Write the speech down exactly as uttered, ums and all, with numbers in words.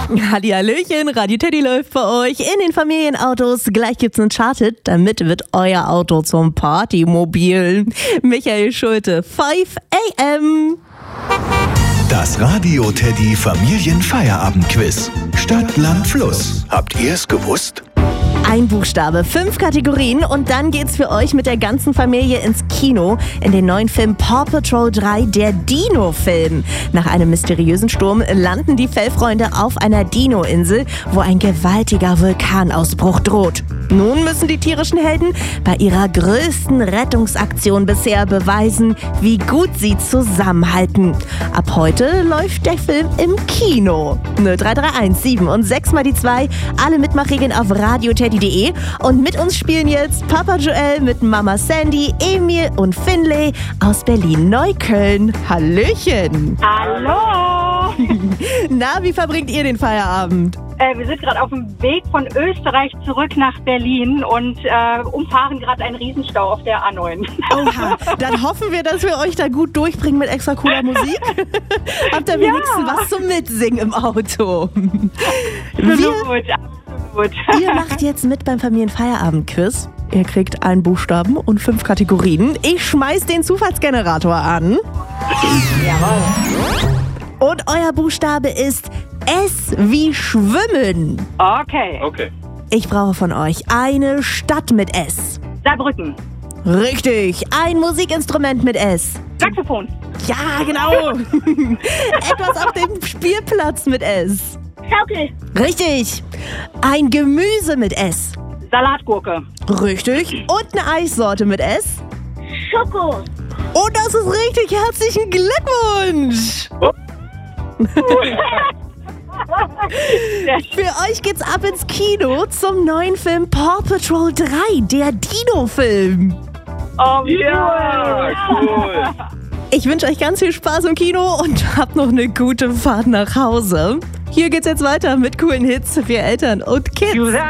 Hallihallöchen, Radio Teddy läuft bei euch in den Familienautos. Gleich gibt's einen Charted, damit wird euer Auto zum Partymobil. Michael Schulte, fünf A M. Das Radio Teddy Familienfeierabendquiz. Stadt, Land, Fluss. Habt ihr es gewusst? Ein Buchstabe, fünf Kategorien und dann geht's für euch mit der ganzen Familie ins Kino in den neuen Film Paw Patrol drei, der Dino-Film. Nach einem mysteriösen Sturm landen die Fellfreunde auf einer Dino-Insel, wo ein gewaltiger Vulkanausbruch droht. Nun müssen die tierischen Helden bei ihrer größten Rettungsaktion bisher beweisen, wie gut sie zusammenhalten. Ab heute läuft der Film im Kino. null drei drei eins sieben und sechs mal die zwei, alle Mitmachregeln auf radio teddy punkt de und mit uns spielen jetzt Papa Joel mit Mama Sandy, Emil und Finlay aus Berlin-Neukölln. Hallöchen! Hallo! Na, wie verbringt ihr den Feierabend? Äh, wir sind gerade auf dem Weg von Österreich zurück nach Berlin und äh, umfahren gerade einen Riesenstau auf der A neun. Oha, dann hoffen wir, dass wir euch da gut durchbringen mit extra cooler Musik. Habt ihr wenigstens Ja. was zum Mitsingen im Auto? Absolut, Wir, absolut. ihr macht jetzt mit beim Familienfeierabend-Quiz. Ihr kriegt einen Buchstaben und fünf Kategorien. Ich schmeiß den Zufallsgenerator an. Jawohl. Und euer Buchstabe ist S wie Schwimmen. Okay. Okay. Ich brauche von euch eine Stadt mit S. Saarbrücken. Richtig. Ein Musikinstrument mit S. Saxophon. Ja, genau. Etwas auf dem Spielplatz mit S. Schaukel. Richtig. Ein Gemüse mit S. Salatgurke. Richtig. Und eine Eissorte mit S. Schoko. Und das ist richtig. Herzlichen Glückwunsch. Für euch geht's ab ins Kino zum neuen Film Paw Patrol drei, der Dino-Film. Oh, Ja, cool. Ich wünsche euch ganz viel Spaß im Kino und habt noch eine gute Fahrt nach Hause. Hier geht's jetzt weiter mit coolen Hits für Eltern und Kids.